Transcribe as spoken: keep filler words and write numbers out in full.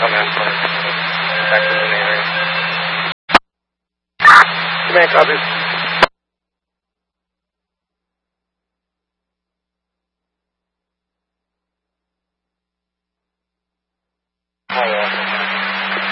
command point. Back to the area. Command copies.